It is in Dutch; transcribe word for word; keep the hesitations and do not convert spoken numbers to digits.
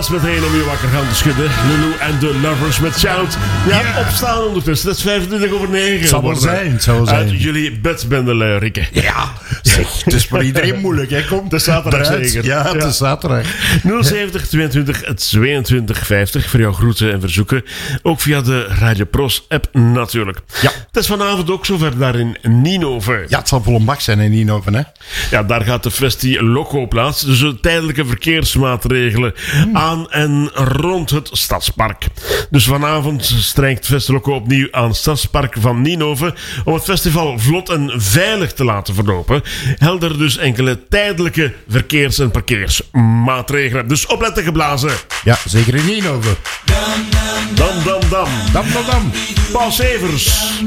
was meteen om je wakker gaan te schudden. Lulu en de Lovers met Shout. Ja, yeah. Opstaan ondertussen. Dat is vijfentwintig over negen. Het zal wel zijn, het zal wel zijn. Uit jullie bedbende, Rikke. Ja, zeg, het is voor iedereen moeilijk, hè. Kom, de zaterdag zeker. Ja, het ja. is zaterdag. nul zeventig tweeëntwintig tweeëntwintig vijftig voor jouw groeten en verzoeken. Ook via de Radio Pros app natuurlijk. Ja. Het is vanavond ook zover daar in Nienhoven. Ja, het zal volle bak zijn in Nienhoven, hè. Ja, daar gaat de Festi Loco plaats. Dus de tijdelijke verkeersmaatregelen hmm. aan en rond het Stadspark. Dus vanavond strengt Festi Loco opnieuw aan het Stadspark van Nienhoven om het festival vlot en veilig te laten verlopen. Helder dus enkele tijdelijke verkeers- en parkeersmaatregelen. Dus opletten geblazen. Ja, zeker in Nienhoven. Dam, dam, dam. Dam, dam, dam. Paul Severs.